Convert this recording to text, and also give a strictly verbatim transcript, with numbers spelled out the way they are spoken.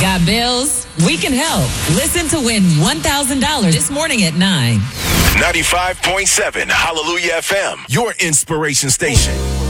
Got bills? We can help. Listen to win one thousand dollars this morning at nine. ninety-five point seven Hallelujah F M, your inspiration station.